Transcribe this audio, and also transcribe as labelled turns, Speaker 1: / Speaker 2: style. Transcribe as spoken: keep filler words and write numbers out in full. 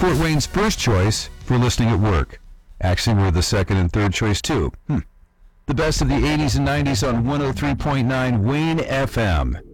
Speaker 1: Fort Wayne's first choice for listening at work. Actually, we're the second and third choice, too. Hmm. The best of the eighties and nineties on one oh three point nine Wayne F M.